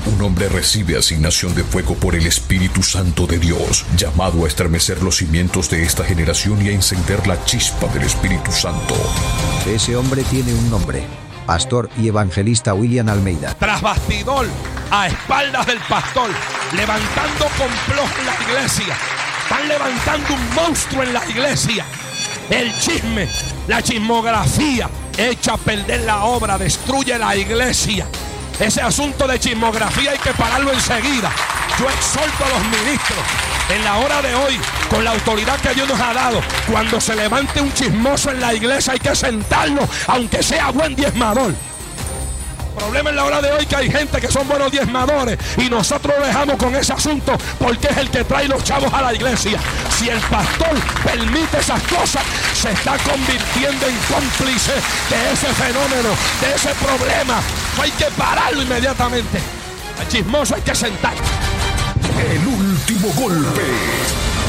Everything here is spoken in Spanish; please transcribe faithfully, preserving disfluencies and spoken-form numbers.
un hombre recibe asignación de fuego por el Espíritu Santo de Dios, llamado a estremecer los cimientos de esta generación y a encender la chispa del Espíritu Santo. Ese hombre tiene un nombre: pastor y evangelista William Almeida. Tras bastidor, a espaldas del pastor, levantando complot en la iglesia. Están levantando un monstruo en la iglesia. El chisme, la chismografía, echa a perder la obra, destruye la iglesia. Ese asunto de chismografía hay que pararlo enseguida. Yo exhorto a los ministros en la hora de hoy, con la autoridad que Dios nos ha dado, cuando se levante un chismoso en la iglesia hay que sentarlo, aunque sea buen diezmador. El problema en la hora de hoy que hay gente que son buenos diezmadores y nosotros lo dejamos con ese asunto porque es el que trae los chavos a la iglesia. Si el pastor permite esas cosas, se está convirtiendo en cómplice de ese fenómeno, de ese problema. Hay que pararlo inmediatamente. Al chismoso hay que sentar. El último golpe.